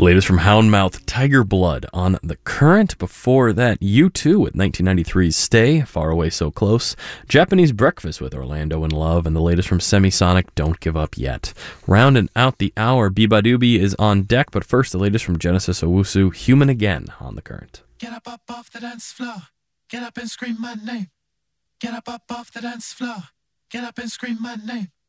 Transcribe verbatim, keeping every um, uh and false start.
Latest from Houndmouth, Tiger Blood on The Current. Before that, U two with nineteen ninety-three's Stay, Far Away So Close. Japanese Breakfast with Orlando in Love. And the latest from Semisonic, Don't Give Up Yet. Rounding out the hour, Biba Doobie is on deck. But first, the latest from Genesis Owusu, Human Again on The Current. Get up, up off the dance floor. Get up and scream my name. Get up, up off the dance floor. Get up and scream my name.